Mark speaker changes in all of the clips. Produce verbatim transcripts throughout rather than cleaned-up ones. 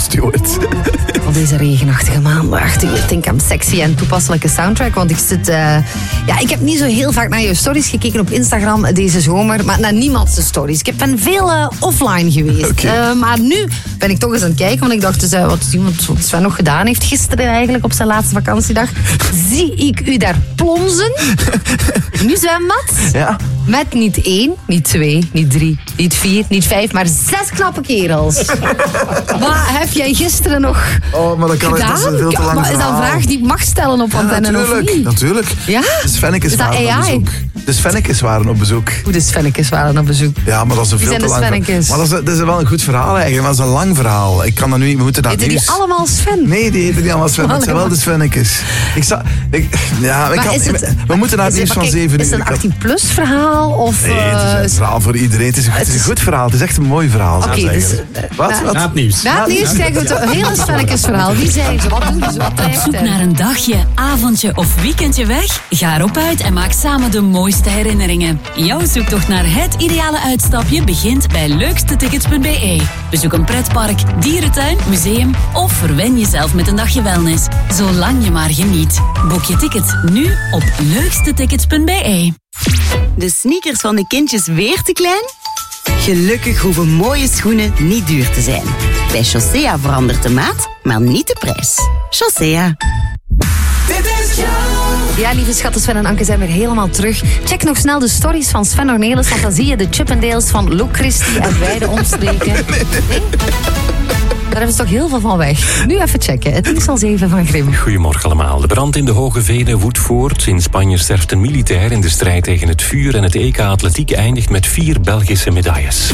Speaker 1: Stewart.
Speaker 2: Op deze regenachtige maandag. Ik denk aan sexy en toepasselijke soundtrack. Want ik zit... Uh, ja, ik heb niet zo heel vaak naar je stories gekeken op Instagram deze zomer. Maar naar niemand zijn stories. Ik ben veel uh, offline geweest. Okay. Uh, maar nu ben ik toch eens aan het kijken. Want ik dacht, dus, uh, wat, wat Sven nog gedaan heeft gisteren eigenlijk op zijn laatste vakantiedag. Zie ik u daar plonzen. Nu zwembad.
Speaker 1: Ja.
Speaker 2: Met niet één, niet twee, niet drie, niet vier, niet vijf, maar zes knappe kerels. Wat heb jij gisteren nog
Speaker 1: oh, maar dat kan gedaan? Het, dat is een veel te lang
Speaker 2: maar is dat een vraag die ik mag stellen op antenne
Speaker 1: ja,
Speaker 2: of niet?
Speaker 1: Natuurlijk.
Speaker 2: Ja?
Speaker 1: De Svennekes waren op bezoek. De Svennekes waren op bezoek.
Speaker 2: Hoe de Svennekes waren op bezoek?
Speaker 1: Ja, maar dat is een
Speaker 2: Wie
Speaker 1: veel te lang
Speaker 2: verhaal.
Speaker 1: Maar dat is, dat is wel een goed verhaal eigenlijk. Maar dat is een lang verhaal. Ik kan dat nu, we moeten dat
Speaker 2: Heten
Speaker 1: nieuws...
Speaker 2: die allemaal Sven?
Speaker 1: Nee, die heten niet allemaal Sven. Het zijn wel de Svennekes. Ik sta... Ik, ja, ik kan, het, we moeten naar het nieuws van zeven uur.
Speaker 2: Is het een achttien plus verhaal? Of,
Speaker 1: nee, het is een verhaal voor iedereen. Het is een, het is een goed verhaal. Het is echt een mooi verhaal.
Speaker 2: Oké, okay, dus...
Speaker 1: Wat?
Speaker 2: Na,
Speaker 1: wat?
Speaker 3: Na het nieuws.
Speaker 2: Na het nieuws krijgen we een hele Svennekes verhaal. Wie zijn ze? Wat doen ze? Wat
Speaker 4: Op zoek naar een dagje, avondje of weekendje weg? Ga erop uit en maak samen de mooiste herinneringen. Jouw zoektocht naar het ideale uitstapje begint bij leukste tickets punt b e. Bezoek een pretpark, dierentuin, museum of verwen jezelf met een dagje wellness. Zolang je maar geniet. Boek je ticket nu op leukste tickets punt b e.
Speaker 5: De sneakers van de kindjes weer te klein? Gelukkig hoeven mooie schoenen niet duur te zijn. Bij Chaussea verandert de maat, maar niet de prijs. Chaussea.
Speaker 2: Ja, lieve schatten, Sven en Anke zijn weer helemaal terug. Check nog snel de stories van Sven Ornelis, want dan zie je de Chippendales van Luc Christie uit wijde omstreken. Nee? Daar hebben ze toch heel veel van weg. Nu even checken. Het is al zeven van Grim.
Speaker 6: Goedemorgen allemaal. De brand in de Hoge Venen woedt voort. In Spanje sterft een militair in de strijd tegen het vuur. En het E K Atletiek eindigt met vier Belgische medailles.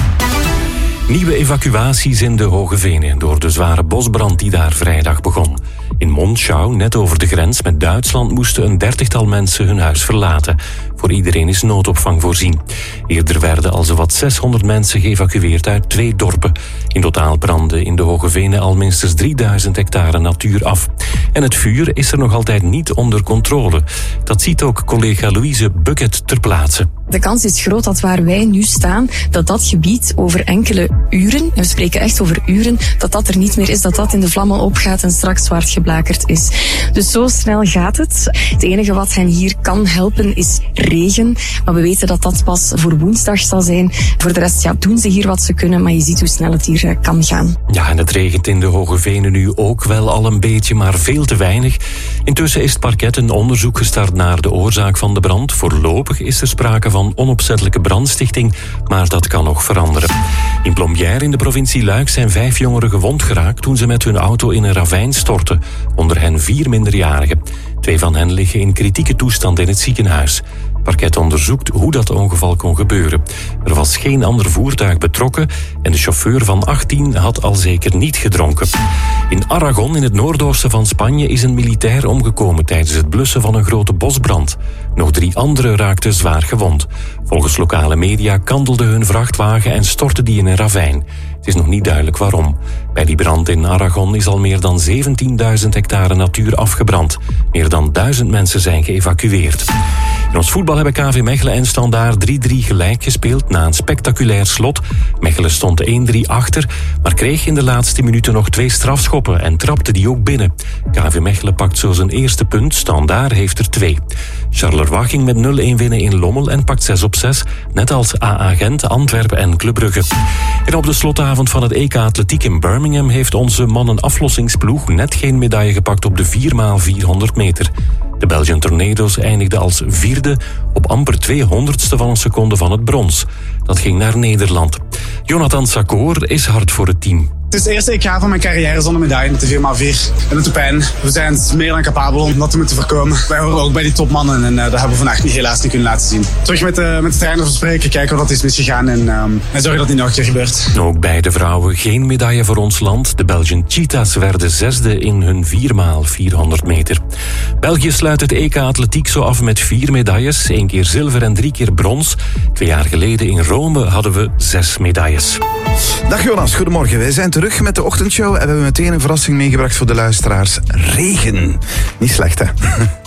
Speaker 6: Nieuwe evacuaties in de Hoge Venen door de zware bosbrand die daar vrijdag begon. In Monschau, net over de grens met Duitsland, moesten een dertigtal mensen hun huis verlaten. Voor iedereen is noodopvang voorzien. Eerder werden al zowat zeshonderd mensen geëvacueerd uit twee dorpen. In totaal brandde in de Hoge Venen al minstens drieduizend hectare natuur af. En het vuur is er nog altijd niet onder controle. Dat ziet ook collega Louise Bucket ter plaatse.
Speaker 7: De kans is groot dat waar wij nu staan, dat dat gebied over enkele uren, en we spreken echt over uren, dat dat er niet meer is, dat dat in de vlammen opgaat en straks zwart geblakerd is. Dus zo snel gaat het. Het enige wat hen hier kan helpen is regen, maar we weten dat dat pas voor woensdag zal zijn. Voor de rest ja, doen ze hier wat ze kunnen, maar je ziet hoe snel het hier uh, kan gaan.
Speaker 6: Ja, en het regent in de Hoge Venen nu ook wel al een beetje, maar veel te weinig. Intussen is het parket een onderzoek gestart naar de oorzaak van de brand. Voorlopig is er sprake van onopzettelijke brandstichting, maar dat kan nog veranderen. In Plombières in de provincie Luik zijn vijf jongeren gewond geraakt toen ze met hun auto in een ravijn stortten. Onder hen vier minderjarigen. Twee van hen liggen in kritieke toestand in het ziekenhuis. Het parket onderzoekt hoe dat ongeval kon gebeuren. Er was geen ander voertuig betrokken en de chauffeur van achttien had al zeker niet gedronken. In Aragon, in het noordoosten van Spanje, is een militair omgekomen tijdens het blussen van een grote bosbrand. Nog drie anderen raakten zwaar gewond. Volgens lokale media kandelde hun vrachtwagen en stortte die in een ravijn. Het is nog niet duidelijk waarom. Bij die brand in Aragon is al meer dan zeventienduizend hectare natuur afgebrand. Meer dan duizend mensen zijn geëvacueerd. In ons voetbal hebben K V Mechelen en Standaard drie drie gelijk gespeeld na een spectaculair slot. Mechelen stond één drie achter, maar kreeg in de laatste minuten nog twee strafschoppen en trapte die ook binnen. K V Mechelen pakt zo zijn eerste punt, Standaard heeft er twee. Charleroi ging met nul een winnen in Lommel en pakt zes op zes, net als A A Gent, Antwerpen en Club Brugge. En op de slotavond van het E K Atletiek in Birmingham heeft onze mannenaflossingsploeg net geen medaille gepakt op de vier maal vierhonderd meter. De Belgian Tornado's eindigde als vierde op amper tweehonderdste van een seconde van het brons. Dat ging naar Nederland. Jonathan Sakoor is hard voor het team.
Speaker 8: Het is het eerste E K van mijn carrière zonder medaille met de vier maal vier. En dat doet pijn. We zijn meer dan capabel om dat te moeten voorkomen. Wij horen ook bij die topmannen en uh, dat hebben we vandaag niet, helaas niet kunnen laten zien. Terug met de, met de trainer bespreken, kijken wat is misgegaan en, um, en zorgen dat het niet nog een keer gebeurt.
Speaker 6: Ook bij de vrouwen geen medaille voor ons land. De Belgian Cheetahs werden zesde in hun vier maal vierhonderd meter. België sluit het E K Atletiek zo af met vier medailles. Eén keer zilver en drie keer brons. Twee jaar geleden in Rome hadden we zes medailles.
Speaker 1: Dag Jonas, goedemorgen. Wij zijn terug met de ochtendshow en we hebben meteen een verrassing meegebracht voor de luisteraars. Regen. Niet slecht, hè?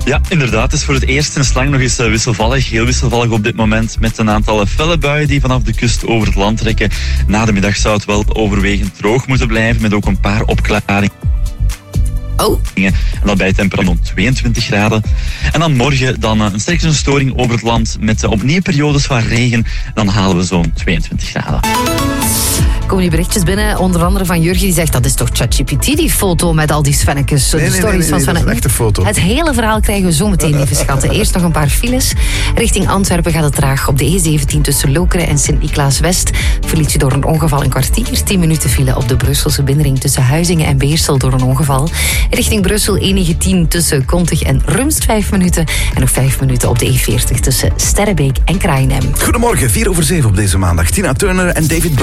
Speaker 3: Ja, inderdaad. Het is voor het eerst sinds lang nog eens wisselvallig. Heel wisselvallig op dit moment. Met een aantal felle buien die vanaf de kust over het land trekken. Na de middag zou het wel overwegend droog moeten blijven. Met ook een paar opklaringen.
Speaker 2: Oh.
Speaker 3: En dat bij temperatuur rond tweeëntwintig graden. En dan morgen dan een sterke storing over het land met opnieuw periodes van regen. Dan halen we zo'n tweeëntwintig graden.
Speaker 2: Komen die berichtjes binnen, onder andere van Jurgen, die zegt dat is toch ChatGPT, die foto met al die Svennekes,
Speaker 1: nee,
Speaker 2: de
Speaker 1: nee,
Speaker 2: stories
Speaker 1: nee, nee,
Speaker 2: van
Speaker 1: nee, dat is een echte foto.
Speaker 2: Het hele verhaal krijgen we zo meteen, lieve schatten. Eerst nog een paar files. Richting Antwerpen gaat het traag op de E zeventien tussen Lokeren en Sint-Niklaas-West. Verliet je door een ongeval een kwartier. tien minuten file op de Brusselse binnenring tussen Huizingen en Beersel door een ongeval. Richting Brussel E negentien tussen Kontig en Rumst vijf minuten. En nog vijf minuten op de E veertig tussen Sterrebeek en Kraaienhem.
Speaker 1: Goedemorgen, vier over zeven op deze maandag. Tina Turner en David Bowie.